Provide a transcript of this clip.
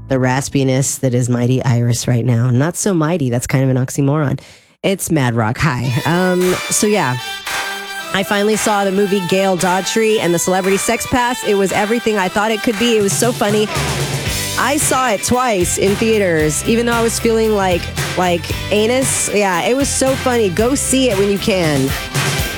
the raspiness that is Mighty Iris right now. Not so mighty. That's kind of an oxymoron. It's Mad Rock. Hi. So yeah, I finally saw the movie Gail Daughtry and the Celebrity Sex Pass. It was everything I thought it could be. It was so funny. I saw it twice in theaters, even though I was feeling like anus. Yeah, it was so funny. Go see it when you can.